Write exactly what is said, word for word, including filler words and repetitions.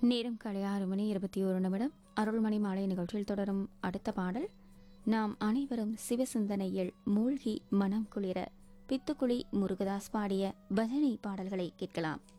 நேரம் காலை ஆறு மணி இருபத்தி ஒரு நிமிடம். அருள்மணி மாலை நிகழ்ச்சியில் தொடரும் அடுத்த பாடல், நாம் அனைவரும் சிவசிந்தனையில் மூழ்கி மனம் குளிர பித்துக்குளி முருகதாஸ் பாடிய பஜனை பாடல்களை கேட்கலாம்.